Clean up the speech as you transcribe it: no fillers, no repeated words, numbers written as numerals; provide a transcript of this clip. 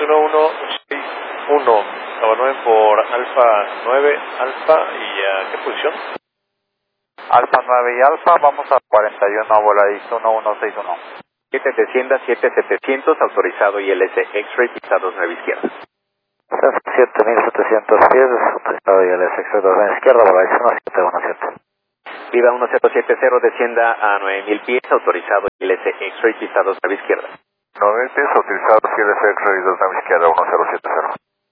1161, Bravo 9 por Alfa 9, Alfa, ¿y a qué posición? Alfa 9 y Alfa, vamos a 41, voladito 1161. 7 descienda, 7700, autorizado ILS X-Ray, pisados 9 izquierda. 7700 pies, autorizado ILS X-Ray 2 izquierda, voladito 1717. Viva 1070, descienda a 9000 pies, autorizado ILS X-Ray, pisados 9 izquierda. 9000 pies, autorizado ILS X-Ray 2 izquierda, 1070.